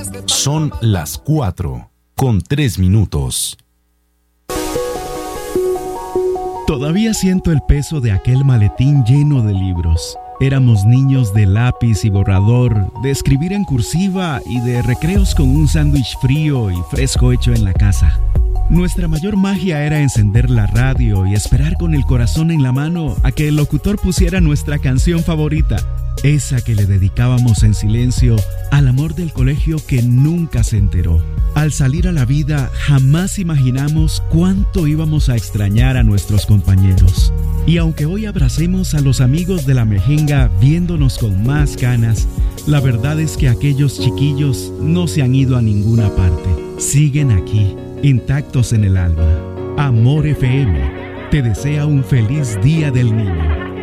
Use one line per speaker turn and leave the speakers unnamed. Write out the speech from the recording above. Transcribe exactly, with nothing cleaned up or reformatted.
Son las cuatro, con tres minutos.
Todavía siento el peso de aquel maletín lleno de libros. Éramos niños de lápiz y borrador, de escribir en cursiva y de recreos con un sándwich frío y fresco hecho en la casa. Nuestra mayor magia era encender la radio y esperar con el corazón en la mano a que el locutor pusiera nuestra canción favorita, esa que le dedicábamos en silencio al amor del colegio que nunca se enteró. Al salir a la vida, jamás imaginamos cuánto íbamos a extrañar a nuestros compañeros. Y aunque hoy abracemos a los amigos de la mejenga viéndonos con más ganas, la verdad es que aquellos chiquillos no se han ido a ninguna parte. Siguen aquí, intactos en el alma. Amor F M te desea un feliz Día del Niño.